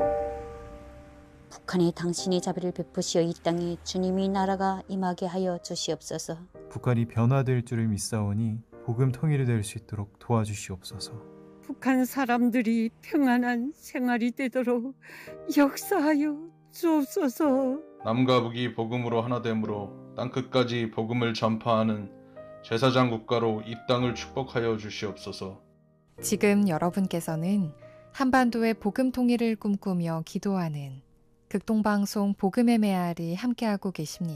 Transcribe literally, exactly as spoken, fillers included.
북한이 당신이 자비를 베푸시어 이 땅에 주님이 나라가 임하게 하여 주시옵소서. 북한이 변화될 줄을 믿사오니 복음 통일이 될 수 있도록 도와주시옵소서. 북한 사람들이 평안한 생활이 되도록 역사하여 주옵소서. 남과 북이 복음으로 하나됨으로 땅끝까지 복음을 전파하는 제사장 국가로 이 땅을 축복하여 주시옵소서. 지금 여러분께서는 한반도의 복음 통일을 꿈꾸며 기도하는 극동방송 복음의 메아리 함께하고 계십니다.